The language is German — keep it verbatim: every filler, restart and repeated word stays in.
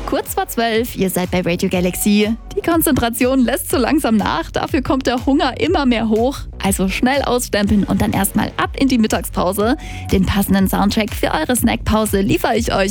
Kurz vor zwölf, ihr seid bei Radio Galaxy. Die Konzentration lässt so langsam nach, dafür kommt der Hunger immer mehr hoch. Also schnell ausstempeln und dann erstmal ab in die Mittagspause. Den passenden Soundtrack für eure Snackpause liefere ich euch